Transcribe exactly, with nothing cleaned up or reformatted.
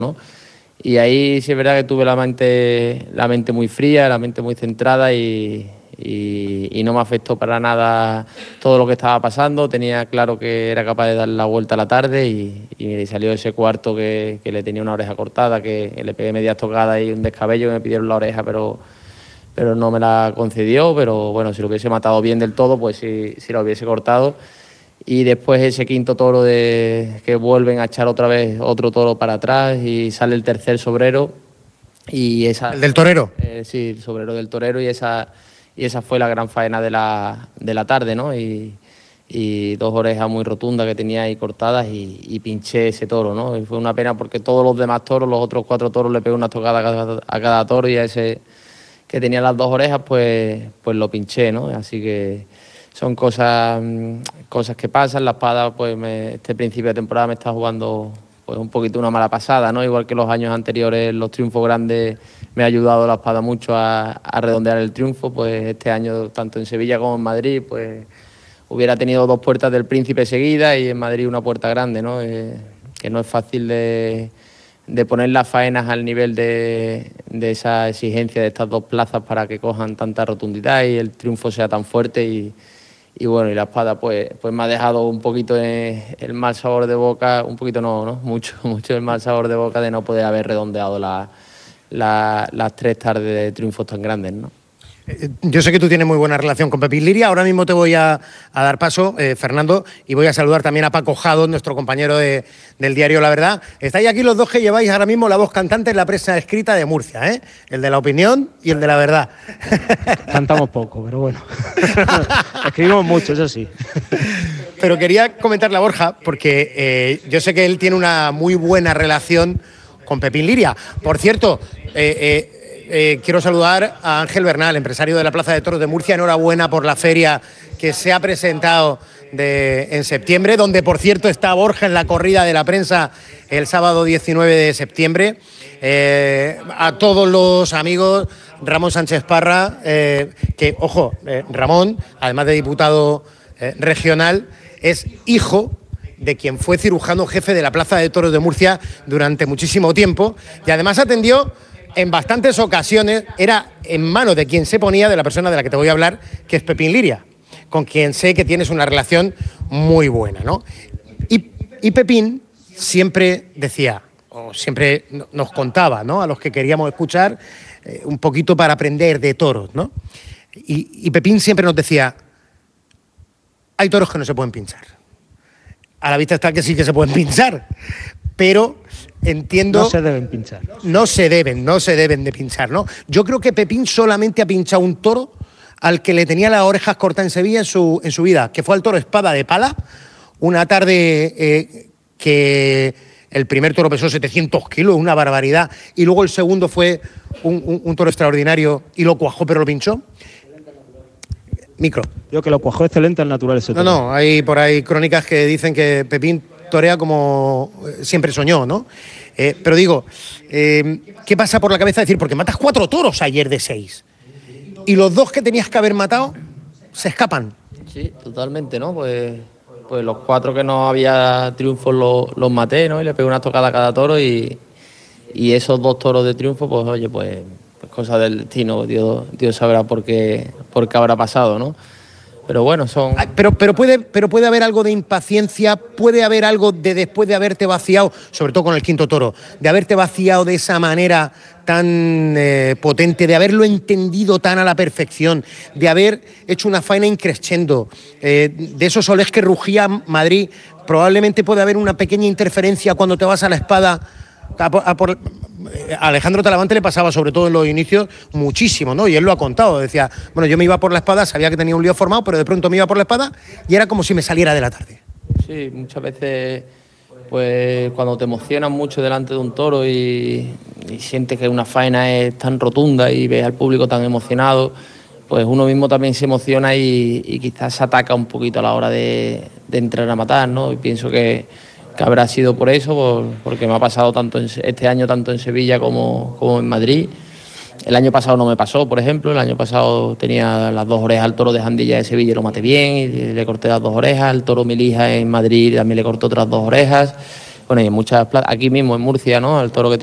¿no? Y ahí sí es verdad que tuve la mente, la mente muy fría, la mente muy centrada y, y, y no me afectó para nada todo lo que estaba pasando. Tenía claro que era capaz de dar la vuelta a la tarde y, y salió ese cuarto que, que le tenía una oreja cortada, que le pegué medias tocadas y un descabello, que me pidieron la oreja, pero, pero no me la concedió. Pero bueno, si lo hubiese matado bien del todo, pues sí, sí lo hubiese cortado. Y después ese quinto toro de que vuelven a echar otra vez otro toro para atrás y sale el tercer sobrero. Y esa, ¿El del torero? Eh, sí, el sobrero del torero, y esa, y esa fue la gran faena de la, de la tarde, ¿no? Y, y dos orejas muy rotundas que tenía ahí cortadas y, y pinché ese toro, ¿no? Y fue una pena porque todos los demás toros, los otros cuatro toros, le pegué una tocada a cada, a cada toro, y a ese que tenía las dos orejas, pues, pues lo pinché, ¿no? Así que son cosas, cosas que pasan. La espada, pues me, este principio de temporada me está jugando pues un poquito una mala pasada, ¿no? Igual que los años anteriores, los triunfos grandes, me ha ayudado la espada mucho a, a redondear el triunfo. Pues este año, tanto en Sevilla como en Madrid, pues hubiera tenido dos puertas del Príncipe seguidas y en Madrid una puerta grande, ¿no? Eh, que no es fácil de, de poner las faenas al nivel de, de esa exigencia de estas dos plazas para que cojan tanta rotundidad y el triunfo sea tan fuerte. Y, y bueno, y la espada pues, pues me ha dejado un poquito eh, el mal sabor de boca, un poquito no, ¿no? Mucho, mucho el mal sabor de boca de no poder haber redondeado la, la, las tres tardes de triunfos tan grandes, ¿no? Yo sé que tú tienes muy buena relación con Pepín Liria. Ahora mismo te voy a, a dar paso, eh, Fernando, y voy a saludar también a Paco Jado, nuestro compañero de, del diario La Verdad. Estáis aquí los dos que lleváis ahora mismo la voz cantante en la prensa escrita de Murcia, ¿eh? El de La Opinión y el de La Verdad. Cantamos poco, pero bueno. Escribimos mucho, eso sí. Pero quería comentarle a Borja, porque eh, yo sé que él tiene una muy buena relación con Pepín Liria. Por cierto, eh, eh, Eh, quiero saludar a Ángel Bernal, empresario de la Plaza de Toros de Murcia. Enhorabuena por la feria que se ha presentado de, en septiembre, donde por cierto está Borja en la corrida de la prensa el sábado diecinueve de septiembre. Eh, a todos los amigos, Ramón Sánchez Parra, eh, que, ojo, eh, Ramón, además de diputado eh, regional, es hijo de quien fue cirujano jefe de la Plaza de Toros de Murcia durante muchísimo tiempo, y además atendió en bastantes ocasiones, era en manos de quien se ponía, de la persona de la que te voy a hablar, que es Pepín Liria, con quien sé que tienes una relación muy buena, ¿no? Y, y Pepín siempre decía, o siempre nos contaba, ¿no?, a los que queríamos escuchar, eh, un poquito para aprender de toros, ¿no? Y, y Pepín siempre nos decía, hay toros que no se pueden pinchar. A la vista está que sí que se pueden pinchar, pero entiendo... No se deben pinchar. No se deben, no se deben de pinchar, ¿no? Yo creo que Pepín solamente ha pinchado un toro al que le tenía las orejas cortas en Sevilla en su, en su vida, que fue al toro Espada de Pala, una tarde eh, que el primer toro pesó setecientos kilos, una barbaridad, y luego el segundo fue un, un, un toro extraordinario y lo cuajó, pero lo pinchó. Micro. Yo que lo cuajó excelente al natural ese toro. No, no, hay por ahí crónicas que dicen que Pepín torea como siempre soñó, ¿no? Eh, pero digo, eh, ¿qué pasa por la cabeza de decir, porque matas cuatro toros ayer de seis y los dos que tenías que haber matado se escapan? Sí, totalmente, ¿no? Pues, pues los cuatro que no había triunfos los, los maté, ¿no? Y le pegué una tocada a cada toro y, y esos dos toros de triunfo, pues oye, pues, pues cosa del destino, Dios, Dios sabrá por qué, por qué habrá pasado, ¿no? Pero bueno, son... Pero, pero, puede, pero puede haber algo de impaciencia, puede haber algo de después de haberte vaciado, sobre todo con el quinto toro, de haberte vaciado de esa manera tan eh, potente, de haberlo entendido tan a la perfección, de haber hecho una faena increscendo, eh, de esos soles que rugía Madrid. Probablemente puede haber una pequeña interferencia cuando te vas a la espada. A por, a por, a Alejandro Talavante le pasaba, sobre todo en los inicios, muchísimo, ¿no? Y él lo ha contado, decía, bueno, yo me iba por la espada, sabía que tenía un lío formado, pero de pronto me iba por la espada y era como si me saliera de la tarde. Sí, muchas veces, pues cuando te emocionas mucho delante de un toro y, y sientes que una faena es tan rotunda y ves al público tan emocionado, pues uno mismo también se emociona y, y quizás se ataca un poquito a la hora de, de entrar a matar, ¿no? Y pienso que que habrá sido por eso, por, porque me ha pasado tanto en, este año tanto en Sevilla como, como en Madrid. El año pasado no me pasó, por ejemplo, el año pasado tenía las dos orejas al toro de Jandilla de Sevilla y lo maté bien, y le corté las dos orejas, al toro Milija en Madrid también le corté otras dos orejas. Bueno, y en muchas plazas, aquí mismo en Murcia, ¿no? El toro que